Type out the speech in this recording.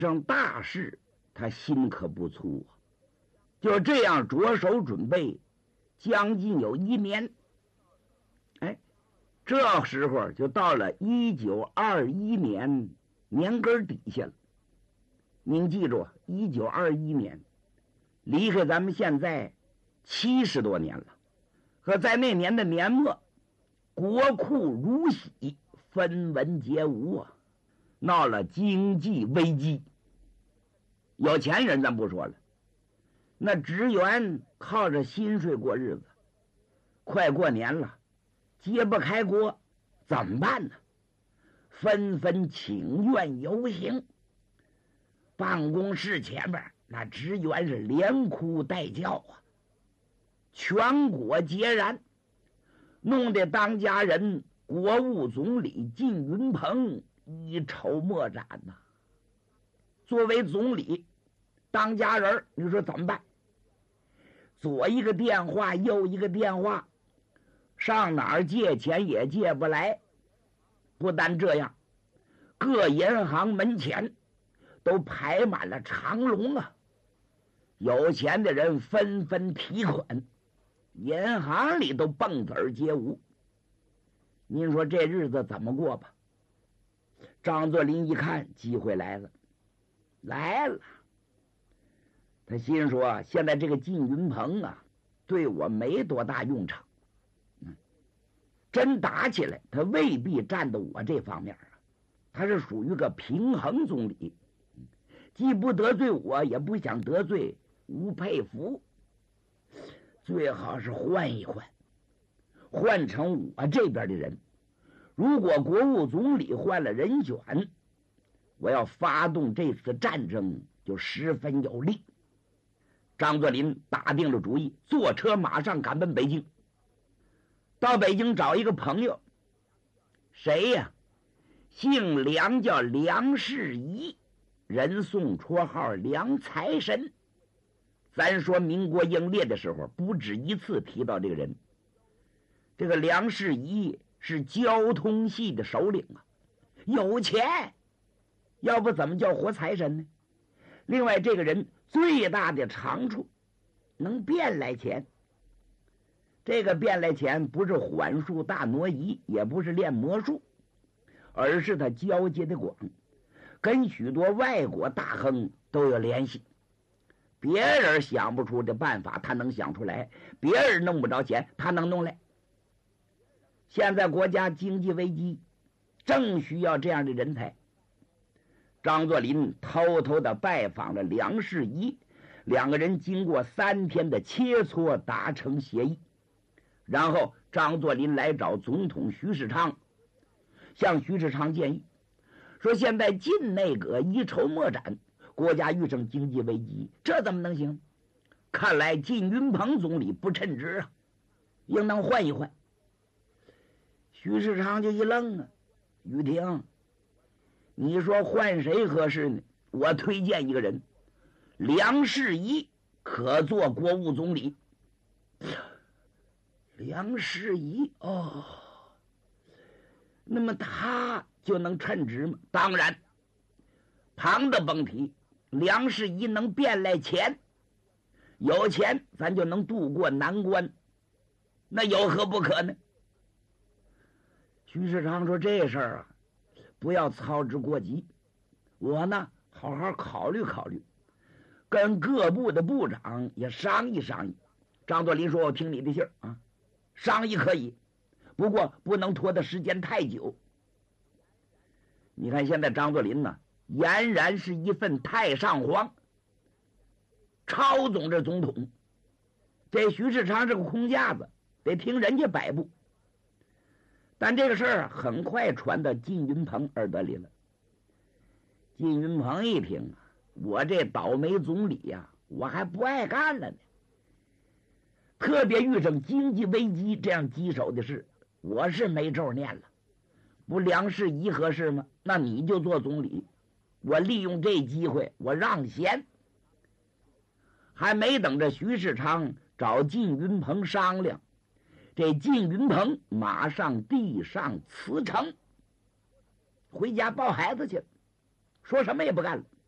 上大事，他心可不粗啊。就这样着手准备，将近有1年。这时候就到了1921年年根底下了。您记住，1921年离开咱们现在70多年了。可在那年的年末，国库如洗，分文皆无啊，闹了经济危机。有钱人咱不说了，那职员靠着薪水过日子，快过年了，揭不开锅，怎么办呢？纷纷请愿游行，办公室前面那职员是连哭带叫啊，全国皆然，弄得当家人国务总理靳云鹏一筹莫展呐。作为总理，当家人，你说怎么办？左一个电话，右一个电话，上哪儿借钱也借不来。不但这样，各银行门前都排满了长龙啊！有钱的人纷纷提款，银行里都蹦子儿皆无。您说这日子怎么过吧？张作霖一看机会来了，他心说现在这个靳云鹏啊，对我没多大用场。真打起来，他未必站到我这方面啊。他是属于个平衡总理，既不得罪我，也不想得罪吴佩孚，最好是换一换，换成我这边的人。如果国务总理换了人选，我要发动这次战争就十分有利。张作霖打定了主意，坐车马上赶奔北京。到北京找一个朋友，谁呀？姓梁，叫梁士仪，人送绰号梁财神。咱说民国英烈的时候，不止一次提到这个人。这个梁士仪是交通系的首领啊，有钱，要不怎么叫活财神呢？另外，这个人最大的长处，能变来钱。这个变来钱不是缓术大挪移，也不是练魔术，而是他交接的广，跟许多外国大亨都有联系。别人想不出的办法，他能想出来；别人弄不着钱，他能弄来。现在国家经济危机，正需要这样的人才。张作霖偷偷的拜访了梁士仪，两个人经过3天的切磋，达成协议。然后张作霖来找总统徐世昌，向徐世昌建议说，现在晋内阁一筹莫展，国家遇上经济危机，这怎么能行？看来靳云鹏总理不称职啊，应当换一换。徐世昌就一愣啊，于廷，你说换谁合适呢？我推荐一个人，梁士仪可做国务总理。梁士仪哦，那么他就能称职吗？当然，旁的甭提，梁士仪能变来钱，有钱咱就能渡过难关，那有何不可呢？徐世昌说，这事儿啊，不要操之过急，我呢好好考虑考虑，跟各部的部长也商议商议。张作霖说，我听你的信儿啊，商议可以，不过不能拖的时间太久。你看现在张作霖呢，俨然是一份太上皇，操纵着总统。这徐世昌是个空架子，得听人家摆布。但这个事儿很快传到靳云鹏耳朵里了。靳云鹏一听啊，我这倒霉总理呀，我还不爱干了呢。特别遇上经济危机这样棘手的事，我是没咒念了。不梁士仪合适吗？那你就做总理，我利用这机会，我让贤。还没等着徐世昌找靳云鹏商量，这靳云鹏马上递上辞呈，回家抱孩子去了，说什么也不干了。